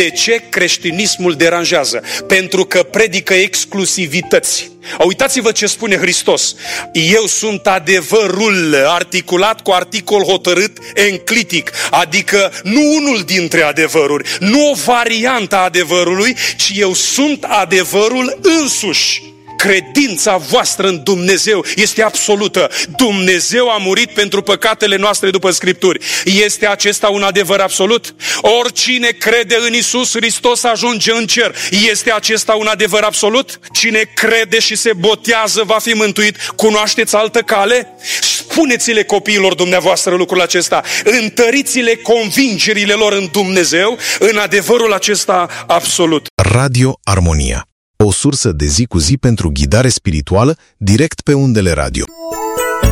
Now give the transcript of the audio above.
De ce creștinismul deranjează? Pentru că predică exclusivități. Uitați-vă ce spune Hristos. Eu sunt adevărul, articulat cu articol hotărât enclitic, adică nu unul dintre adevăruri, nu o variantă a adevărului, ci eu sunt adevărul însuși. Credința voastră în Dumnezeu este absolută. Dumnezeu a murit pentru păcatele noastre după Scripturi. Este acesta un adevăr absolut? Oricine crede în Iisus Hristos ajunge în cer. Este acesta un adevăr absolut? Cine crede și se botează va fi mântuit. Cunoașteți altă cale? Spuneți-le copiilor dumneavoastră lucrul acesta. Întăriți-le convingerile lor în Dumnezeu, în adevărul acesta absolut. Radio Armonia. O sursă de zi cu zi pentru ghidare spirituală direct pe undele radio.